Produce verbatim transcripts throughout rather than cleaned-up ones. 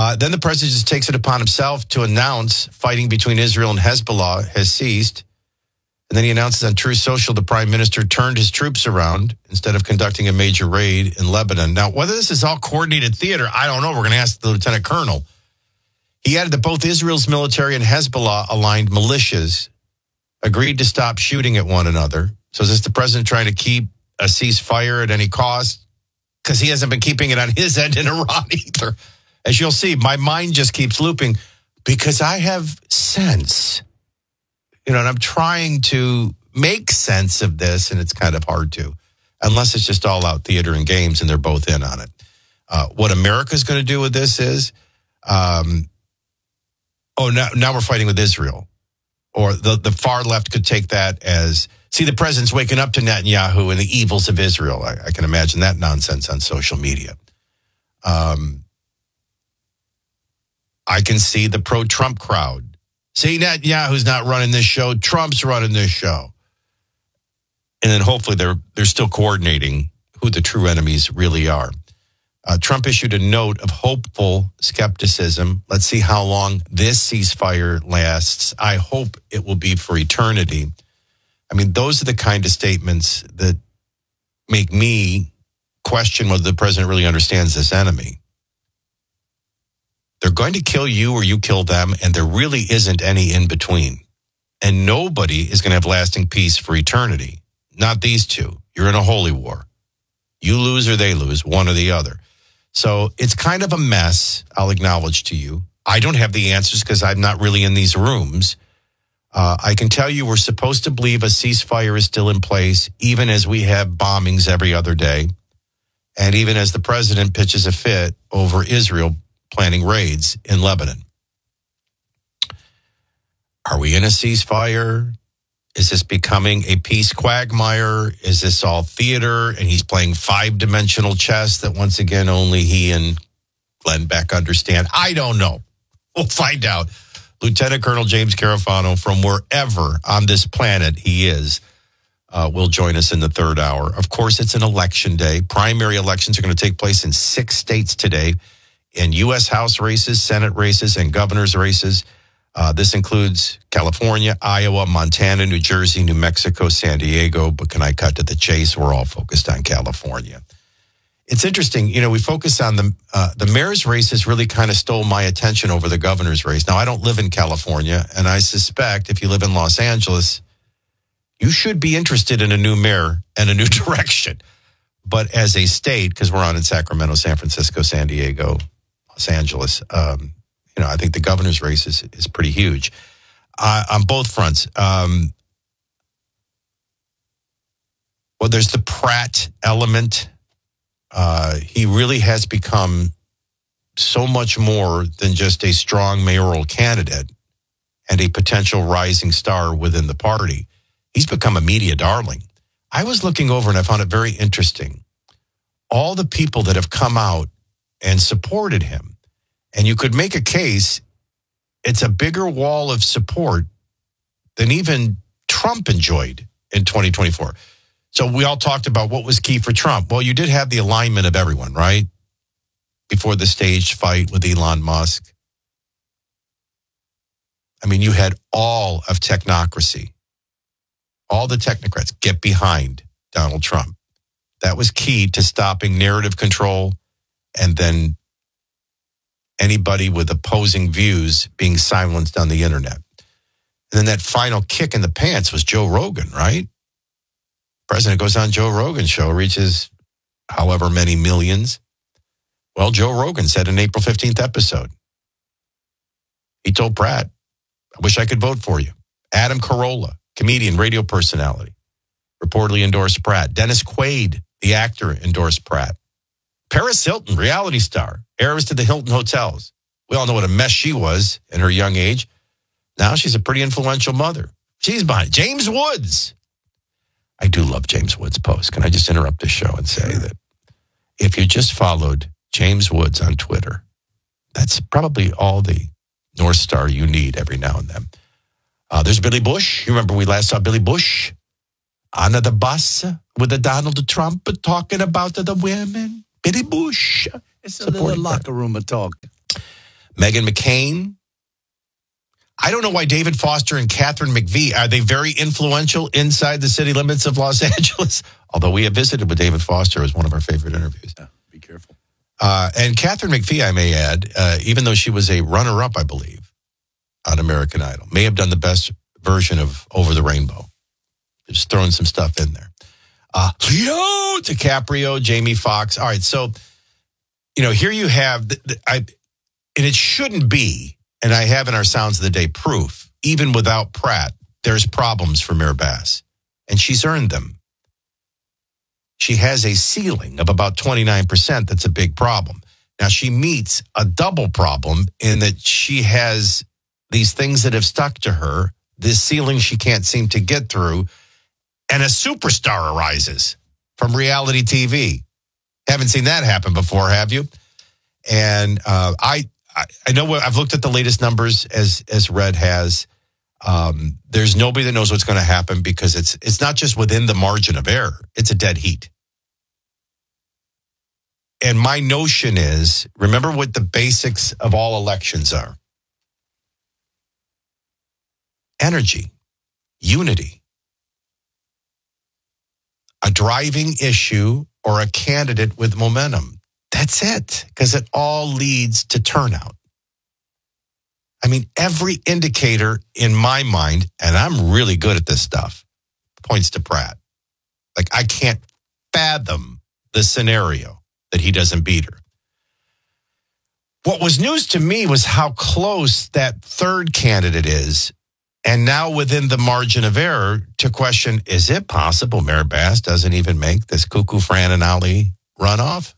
Uh, then the president just takes it upon himself to announce fighting between Israel and Hezbollah has ceased. And then he announces on Truth Social the prime minister turned his troops around instead of conducting a major raid in Lebanon. Now, whether this is all coordinated theater, I don't know. We're going to ask the lieutenant colonel. He added that both Israel's military and Hezbollah-aligned militias agreed to stop shooting at one another. So is this the president trying to keep a ceasefire at any cost? Because he hasn't been keeping it on his end in Iran either. As you'll see, my mind just keeps looping because I have sense. You know, and I'm trying to make sense of this, and it's kind of hard to, unless it's just all out theater and games, and they're both in on it. Uh, what America's going to do with this is, um, oh, now, now we're fighting with Israel. Or the, the far left could take that as, see, the president's waking up to Netanyahu and the evils of Israel. I, I can imagine that nonsense on social media. Um, I can see the pro-Trump crowd. See, Netanyahu's not running this show. Trump's running this show. And then hopefully they're they're still coordinating who the true enemies really are. Uh, Trump issued a note of hopeful skepticism. Let's see how long this ceasefire lasts. I hope it will be for eternity. I mean, those are the kind of statements that make me question whether the president really understands this enemy. They're going to kill you or you kill them, and there really isn't any in between. And nobody is going to have lasting peace for eternity. Not these two. You're in a holy war. You lose or they lose, one or the other. So it's kind of a mess, I'll acknowledge to you. I don't have the answers because I'm not really in these rooms. Uh, I can tell you we're supposed to believe a ceasefire is still in place, even as we have bombings every other day. And even as the president pitches a fit over Israel planning raids in Lebanon. Are we in a ceasefire? Is this becoming a peace quagmire? Is this all theater and he's playing five-dimensional chess that once again only he and Glenn Beck understand? I don't know. We'll find out. Lieutenant Colonel James Carafano from wherever on this planet he is uh, will join us in the third hour. Of course, it's an election day. Primary elections are going to take place in six states today. In U S House races, Senate races, and governor's races. Uh, this includes California, Iowa, Montana, New Jersey, New Mexico, San Diego. But can I cut to the chase? We're all focused on California. It's interesting. You know, we focus on the, uh, the mayor's races really kind of stole my attention over the governor's race. Now, I don't live in California, and I suspect if you live in Los Angeles, you should be interested in a new mayor and a new direction. But as a state, because we're on in Sacramento, San Francisco, San Diego, Los Angeles, um, you know, I think the governor's race is, is pretty huge uh, on both fronts. Um, well, there's the Pratt element. Uh, he really has become so much more than just a strong mayoral candidate and a potential rising star within the party. He's become a media darling. I was looking over and I found it very interesting. All the people that have come out and supported him. And you could make a case, it's a bigger wall of support than even Trump enjoyed in twenty twenty-four. So we all talked about what was key for Trump. Well, you did have the alignment of everyone, right? Before the staged fight with Elon Musk. I mean, you had all of technocracy. All the technocrats get behind Donald Trump. That was key to stopping narrative control and then anybody with opposing views being silenced on the internet. And then that final kick in the pants was Joe Rogan, right? President goes on Joe Rogan's show, reaches however many millions. Well, Joe Rogan said in April fifteenth episode, he told Pratt, I wish I could vote for you. Adam Carolla, comedian, radio personality, reportedly endorsed Pratt. Dennis Quaid, the actor, endorsed Pratt. Paris Hilton, reality star, heiress to the Hilton hotels. We all know what a mess she was in her young age. Now she's a pretty influential mother. She's behind James Woods. I do love James Woods' post. Can I just interrupt the show and say that if you just followed James Woods on Twitter, that's probably all the North Star you need every now and then. Uh, there's Billy Bush. You remember we last saw Billy Bush on the bus with the Donald Trump talking about the women. Billy Bush. It's a little locker room of talk. Meghan McCain. I don't know why David Foster and Catherine McVie, are they very influential inside the city limits of Los Angeles? Although we have visited with David Foster as one of our favorite interviews. Yeah, be careful. Uh, and Catherine McVie, I may add, uh, even though she was a runner-up, I believe, on American Idol, may have done the best version of Over the Rainbow. Just throwing some stuff in there. Uh, Leo DiCaprio, Jamie Foxx. All right, so, you know, here you have, the, the, I, and it shouldn't be, and I have in our Sounds of the Day proof, even without Pratt, there's problems for Mayor Bass, and she's earned them. She has a ceiling of about twenty-nine percent. That's a big problem. Now, she meets a double problem in that she has these things that have stuck to her, this ceiling she can't seem to get through, and a superstar arises from reality T V. Haven't seen that happen before, have you? And uh, I, I I know I've looked at the latest numbers as as Red has. Um, there's nobody that knows what's going to happen because it's it's not just within the margin of error. It's a dead heat. And my notion is, remember what the basics of all elections are. Energy, unity, a driving issue or a candidate with momentum. That's it, because it all leads to turnout. I mean, every indicator in my mind, and I'm really good at this stuff, points to Pratt. Like, I can't fathom the scenario that he doesn't beat her. What was news to me was how close that third candidate is. And now within the margin of error to question, is it possible Mayor Bass doesn't even make this Cuckoo Fran and Ali runoff?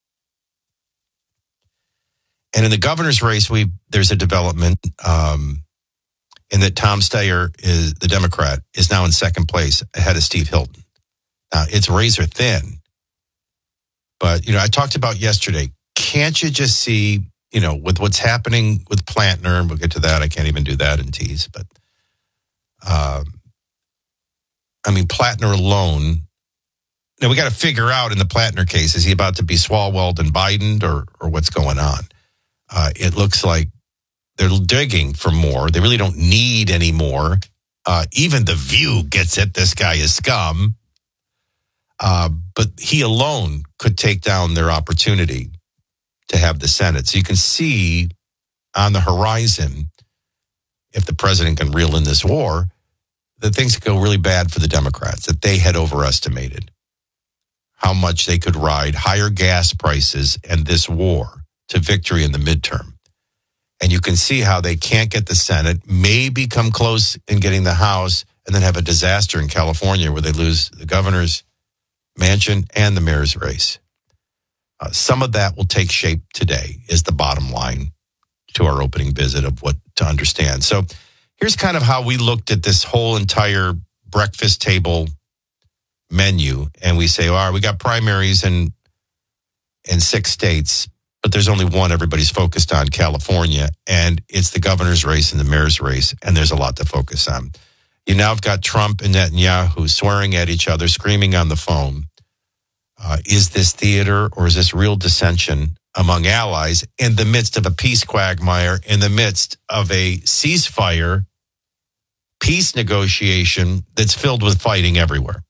And in the governor's race, we there's a development um, in that Tom Steyer, is the Democrat, is now in second place ahead of Steve Hilton. Now, it's razor thin. But, you know, I talked about yesterday, can't you just see, you know, with what's happening with Plantner, and we'll get to that. I can't even do that in tease, but um, I mean, Plantner alone. Now, we got to figure out in the Plantner case, is he about to be Swalwelled and Biden or, or what's going on? Uh, it looks like they're digging for more. They really don't need any more. Uh, even The View gets it. This guy is scum. Uh, but he alone could take down their opportunity to have the Senate. So you can see on the horizon, if the president can reel in this war, that things could go really bad for the Democrats, that they had overestimated how much they could ride higher gas prices and this war to victory in the midterm. And you can see how they can't get the Senate, maybe come close in getting the House, and then have a disaster in California where they lose the governor's mansion and the mayor's race. Uh, some of that will take shape today is the bottom line to our opening visit of what to understand. So here's kind of how we looked at this whole entire breakfast table menu. And we say, all right, we got primaries in, in six states, but there's only one everybody's focused on, California. And it's the governor's race and the mayor's race. And there's a lot to focus on. You now have got Trump and Netanyahu swearing at each other, screaming on the phone. Uh, is this theater or is this real dissension among allies in the midst of a peace quagmire, in the midst of a ceasefire, peace negotiation that's filled with fighting everywhere?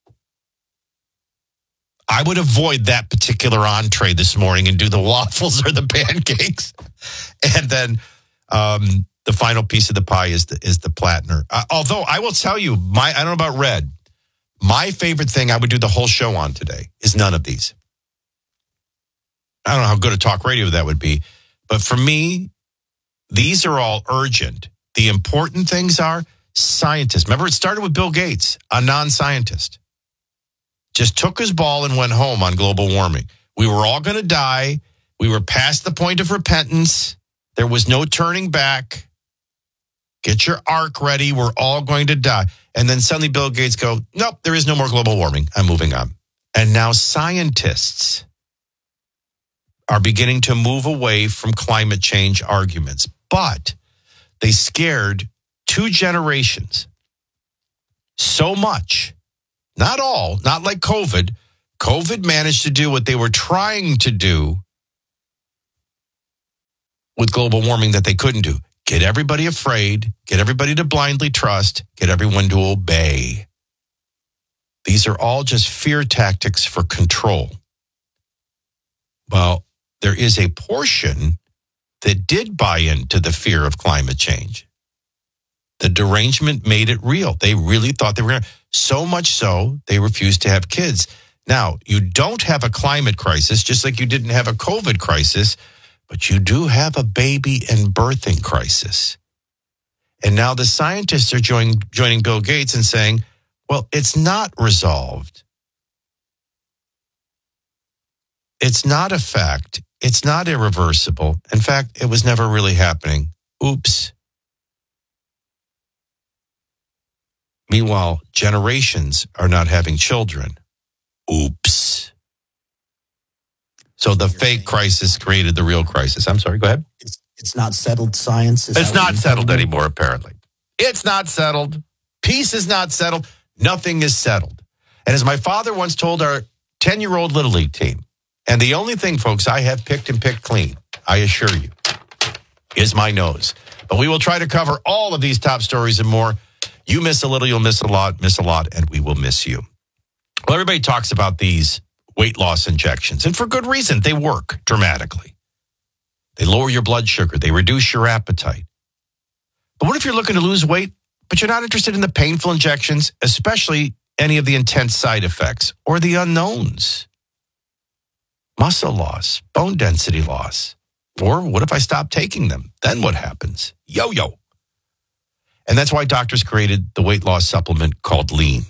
I would avoid that particular entree this morning and do the waffles or the pancakes. And then um, the final piece of the pie is the, is the Plantner. Uh, although I will tell you, my I don't know about Red. My favorite thing I would do the whole show on today is none of these. I don't know how good a talk radio that would be. But for me, these are all urgent. The important things are scientists. Remember, it started with Bill Gates, a non-scientist. Just took his ball and went home on global warming. We were all going to die. We were past the point of repentance. There was no turning back. Get your ark ready. We're all going to die. And then suddenly Bill Gates go, nope, there is no more global warming. I'm moving on. And now scientists are beginning to move away from climate change arguments. But they scared two generations so much. Not all, not like COVID. COVID managed to do what they were trying to do with global warming that they couldn't do. Get everybody afraid, get everybody to blindly trust, get everyone to obey. These are all just fear tactics for control. Well, there is a portion that did buy into the fear of climate change. The derangement made it real. They really thought they were going to, so much so, they refused to have kids. Now, you don't have a climate crisis, just like you didn't have a COVID crisis, but you do have a baby and birthing crisis. And now the scientists are join, joining Bill Gates and saying, well, it's not resolved. It's not a fact. It's not irreversible. In fact, it was never really happening. Oops. Meanwhile, generations are not having children. Oops. So the fake crisis created the real crisis. I'm sorry, go ahead. It's, it's not settled science. Is it's not settled anymore, apparently. It's not settled. Peace is not settled. Nothing is settled. And as my father once told our ten-year-old Little League team, and the only thing, folks, I have picked and picked clean, I assure you, is my nose. But we will try to cover all of these top stories and more. You miss a little, you'll miss a lot, miss a lot, and we will miss you. Well, everybody talks about these weight loss injections, and for good reason. They work dramatically. They lower your blood sugar. They reduce your appetite. But what if you're looking to lose weight, but you're not interested in the painful injections, especially any of the intense side effects or the unknowns? Muscle loss, bone density loss. Or what if I stop taking them? Then what happens? Yo-yo. And that's why doctors created the weight loss supplement called Lean.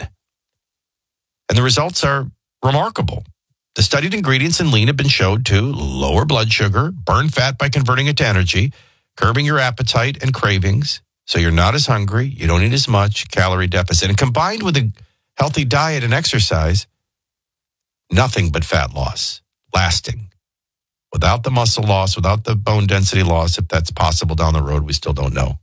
And the results are remarkable. The studied ingredients in Lean have been shown to lower blood sugar, burn fat by converting it to energy, curbing your appetite and cravings, so you're not as hungry, you don't eat as much, calorie deficit. And combined with a healthy diet and exercise, nothing but fat loss, lasting. Without the muscle loss, without the bone density loss, if that's possible down the road, we still don't know.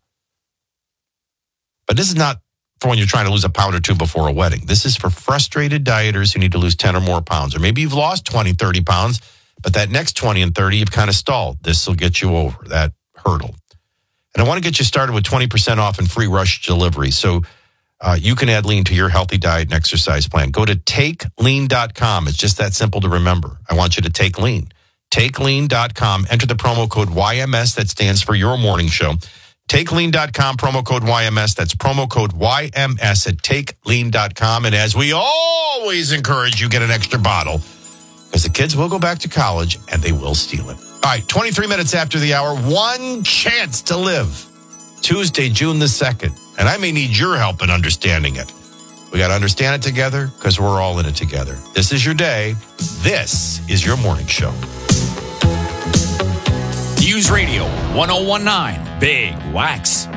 But this is not for when you're trying to lose a pound or two before a wedding. This is for frustrated dieters who need to lose ten or more pounds. Or maybe you've lost twenty, thirty pounds, but that next twenty and thirty, you've kind of stalled. This will get you over that hurdle. And I want to get you started with twenty percent off and free rush delivery. So uh, you can add Lean to your healthy diet and exercise plan. Go to take lean dot com. It's just that simple to remember. I want you to take Lean. take lean dot com. Enter the promo code Y M S. That stands for Your Morning Show. take lean dot com, promo code Y M S. That's promo code Y M S at take lean dot com. And as we always encourage you, get an extra bottle because the kids will go back to college and they will steal it. All right, twenty-three minutes after the hour, one chance to live. Tuesday, June the second. And I may need your help in understanding it. We got to understand it together because we're all in it together. This is your day. This is your morning show. News Radio one oh one point nine Big Wax.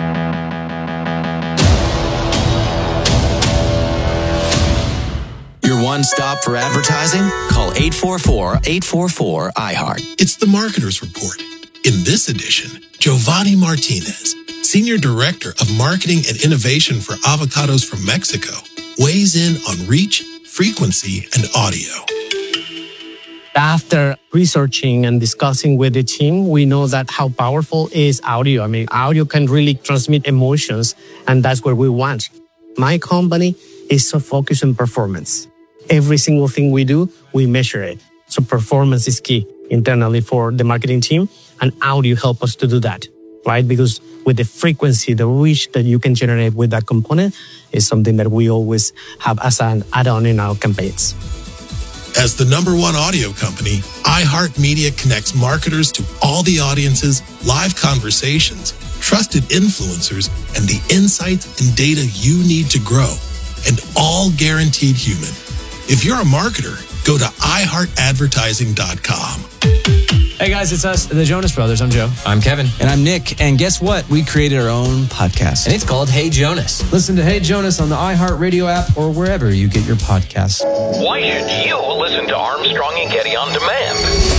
Your one stop for advertising? Call eight four four, eight four four, I heart. It's the Marketer's Report. In this edition, Giovanni Martinez, Senior Director of Marketing and Innovation for Avocados from Mexico, weighs in on reach, frequency, and audio. After researching and discussing with the team, we know that how powerful is audio. I mean, audio can really transmit emotions, and that's what we want. My company is so focused on performance. Every single thing we do, we measure it. So performance is key internally for the marketing team, and audio help us to do that, right? Because with the frequency, the reach that you can generate with that component is something that we always have as an add-on in our campaigns. As the number one audio company, iHeartMedia connects marketers to all the audiences, live conversations, trusted influencers, and the insights and data you need to grow, and all guaranteed human. If you're a marketer, go to i heart advertising dot com. Hey guys, it's us, the Jonas Brothers. I'm Joe. I'm Kevin. And I'm Nick. And guess what? We created our own podcast. And it's called Hey Jonas. Listen to Hey Jonas on the iHeartRadio app or wherever you get your podcasts. Why should you listen to Armstrong and Getty on demand? We're not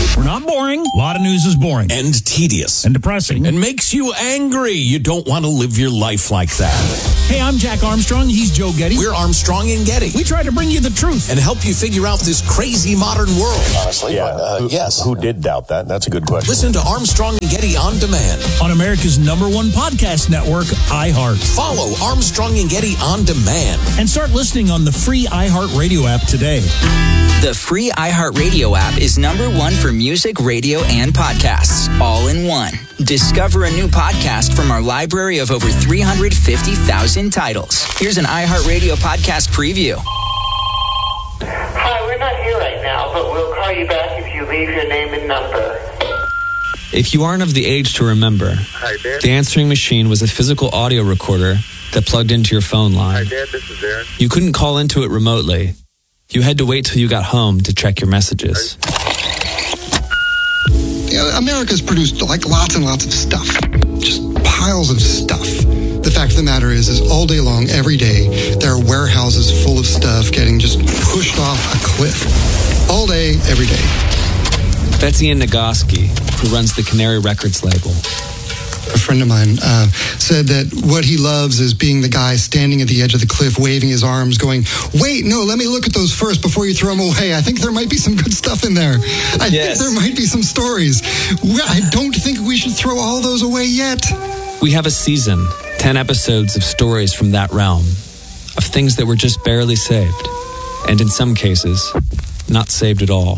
not boring. A lot of news is boring. And tedious. And depressing. And makes you angry. You don't want to live your life like that. Hey, I'm Jack Armstrong. He's Joe Getty. We're Armstrong and Getty. We try to bring you the truth. And help you figure out this crazy modern world. Honestly, yeah. Uh, who, yes. Who did doubt that? That's a good question. Listen to Armstrong and Getty On Demand. On America's number one podcast network, iHeart. Follow Armstrong and Getty On Demand. And start listening on the free iHeart Radio app today. The free iHeart Radio app is number one for music, radio, and podcasts, all in one. Discover a new podcast from our library of over three hundred fifty thousand titles. Here's an iHeart Radio podcast preview. Hi, we're not here right now, but we'll call you back if you leave your name and number. If you aren't of the age to remember, Hi, Dad. the answering machine was a physical audio recorder that plugged into your phone line. Hi, Dad. This is Aaron. You couldn't call into it remotely. You had to wait till you got home to check your messages. You know, America's produced like lots and lots of stuff. Just piles of stuff. The fact of the matter is, is all day long, every day, there are warehouses full of stuff getting just pushed off a cliff. All day, every day. Betsy Ann Nagoski, who runs the Canary Records label. A friend of mine uh, said that what he loves is being the guy standing at the edge of the cliff, waving his arms, going, wait, no, let me look at those first before you throw them away. I think there might be some good stuff in there. I yes. think there might be some stories. I don't think we should throw all those away yet. We have a season, ten episodes of stories from that realm, of things that were just barely saved, and in some cases, not saved at all.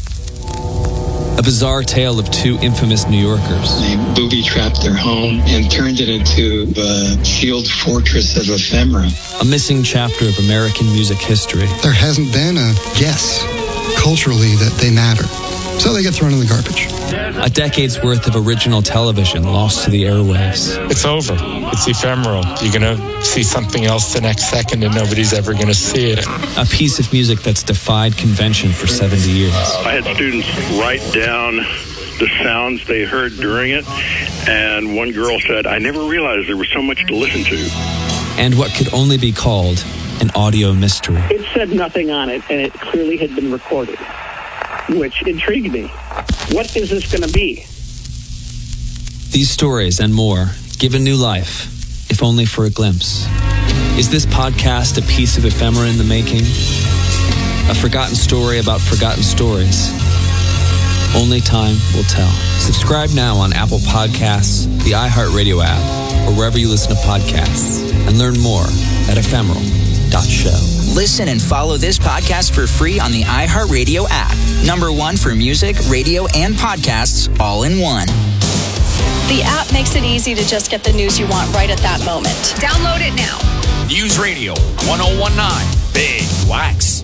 A bizarre tale of two infamous New Yorkers. They booby-trapped their home and turned it into a shield fortress of ephemera. A missing chapter of American music history. There hasn't been a guess culturally that they matter. So they get thrown in the garbage. A decade's worth of original television lost to the airwaves. It's over. It's ephemeral. You're going to see something else the next second and nobody's ever going to see it. A piece of music that's defied convention for seventy years. I had students write down the sounds they heard during it, and one girl said, I never realized there was so much to listen to. And what could only be called an audio mystery. It said nothing on it, and it clearly had been recorded, which intrigued me. What is this going to be? These stories and more given new life, if only for a glimpse. Is this podcast a piece of ephemera in the making? A forgotten story about forgotten stories? Only time will tell. Subscribe now on Apple Podcasts, the iHeartRadio app, or wherever you listen to podcasts, and learn more at ephemeral dot show. Listen and follow this podcast for free on the iHeartRadio app. Number one for music, radio, and podcasts, all in one. The app makes it easy to just get the news you want right at that moment. Download it now. News Radio one oh one nine Big Wax.